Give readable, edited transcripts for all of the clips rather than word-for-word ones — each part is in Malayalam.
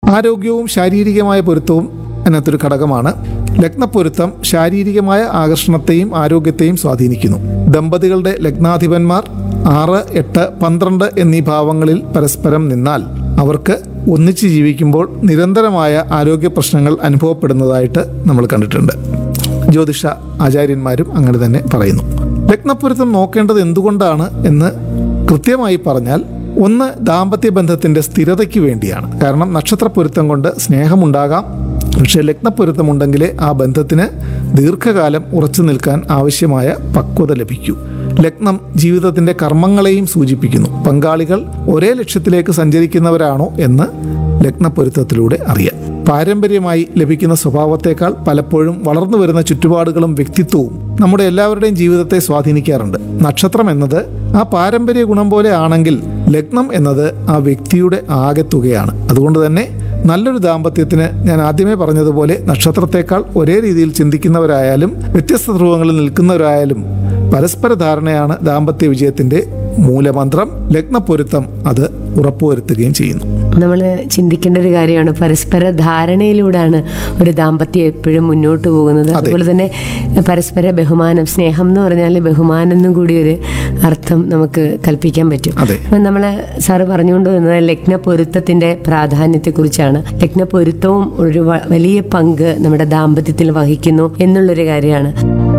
ആരോഗ്യവും ശാരീരികമായ പൊരുത്തവും അതിനകത്തൊരു ഘടകമാണ്. ലഗ്നപ്പൊരുത്തം ശാരീരികമായ ആകർഷണത്തെയും ആരോഗ്യത്തെയും സ്വാധീനിക്കുന്നു. ദമ്പതികളുടെ ലഗ്നാധിപന്മാർ 6, 8, 12 എന്നീ ഭാവങ്ങളിൽ പരസ്പരം നിന്നാൽ അവർക്ക് ഒന്നിച്ച് ജീവിക്കുമ്പോൾ നിരന്തരമായ ആരോഗ്യ പ്രശ്നങ്ങൾ അനുഭവപ്പെടുന്നതായിട്ട് നമ്മൾ കണ്ടിട്ടുണ്ട്. ജ്യോതിഷ ആചാര്യന്മാരും അങ്ങനെ തന്നെ പറയുന്നു. ലഗ്നപ്പൊരുത്തം നോക്കേണ്ടത് എന്തുകൊണ്ടാണ് എന്ന് കൃത്യമായി പറഞ്ഞാൽ, ഒന്ന്, ദാമ്പത്യ ബന്ധത്തിൻ്റെ സ്ഥിരതയ്ക്ക് വേണ്ടിയാണ്. കാരണം നക്ഷത്രപ്പൊരുത്തം കൊണ്ട് സ്നേഹമുണ്ടാകാം, പക്ഷേ ലഗ്നപ്പൊരുത്തമുണ്ടെങ്കിലേ ആ ബന്ധത്തിന് ദീർഘകാലം ഉറച്ചു നിൽക്കാൻ ആവശ്യമായ പക്വത ലഭിക്കൂ. ലഗ്നം ജീവിതത്തിൻ്റെ കർമ്മങ്ങളെയും സൂചിപ്പിക്കുന്നു. പങ്കാളികൾ ഒരേ ലക്ഷ്യത്തിലേക്ക് സഞ്ചരിക്കുന്നവരാണോ എന്ന് ലഗ്നപ്പൊരുത്തത്തിലൂടെ അറിയാം. പാരമ്പര്യമായി ലഭിക്കുന്ന സ്വഭാവത്തേക്കാൾ പലപ്പോഴും വളർന്നു വരുന്ന ചുറ്റുപാടുകളും വ്യക്തിത്വവും നമ്മുടെ എല്ലാവരുടെയും ജീവിതത്തെ സ്വാധീനിക്കാറുണ്ട്. നക്ഷത്രം എന്നത് ആ പാരമ്പര്യ ഗുണം പോലെ ആണെങ്കിൽ ലഗ്നം എന്നത് ആ വ്യക്തിയുടെ ആകെത്തുകയാണ്. അതുകൊണ്ട് തന്നെ നല്ലൊരു ദാമ്പത്യത്തിന് ഞാൻ ആദ്യമേ പറഞ്ഞതുപോലെ നക്ഷത്രത്തേക്കാൾ ഒരേ രീതിയിൽ ചിന്തിക്കുന്നവരായാലും വ്യത്യസ്ത ധ്രുവങ്ങളിൽ നിൽക്കുന്നവരായാലും പരസ്പര ധാരണയാണ് ദാമ്പത്യ വിജയത്തിൻ്റെ മൂലമന്ത്രം. ലഗ്നപ്പൊരുത്തം അത് ഉറപ്പുവരുത്തുകയും ചെയ്യുന്നു. നമ്മൾ ചിന്തിക്കേണ്ട ഒരു കാര്യമാണ്, പരസ്പര ധാരണയിലൂടെയാണ് ഒരു ദാമ്പത്യം എപ്പോഴും മുന്നോട്ട് പോകുന്നത്. അതുപോലെ തന്നെ പരസ്പര ബഹുമാനം, സ്നേഹം എന്ന് പറഞ്ഞാൽ ബഹുമാനം എന്നും കൂടി ഒരു അർത്ഥം നമുക്ക് കൽപ്പിക്കാൻ പറ്റും. നമ്മൾ സാറ് പറഞ്ഞുകൊണ്ട് വന്നത് ലഗ്നപ്പൊരുത്തത്തിന്റെ പ്രാധാന്യത്തെക്കുറിച്ചാണ്. ലഗ്നപ്പൊരുത്തവും ഒരു വലിയ പങ്ക് നമ്മുടെ ദാമ്പത്യത്തിൽ വഹിക്കുന്നു എന്നുള്ളൊരു കാര്യമാണ്.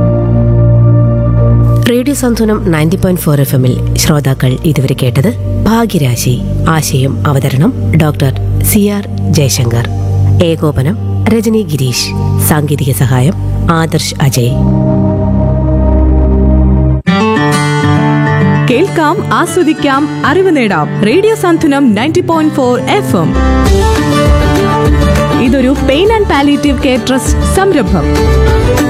റേഡിയോ സാന്ത്വനം 90.4 FM ശ്രോതാക്കൾ ഇതുവരെ കേട്ടത് ഭാഗ്യരാശി. ആശയം അവതരണം ഡോക്ടർ CR ജയശങ്കർ. ഏകോപനം രജനി ഗിരീഷ്. സാങ്കേതിക സഹായം ആദർശ് അജയ്. കേൾക്കാം, ആസ്വദിക്കാം, അറിവ് നേടാം. റേഡിയോ സാന്ത്വനം 90.4 FM. ഇതൊരു pain and palliative care trust സംരംഭം.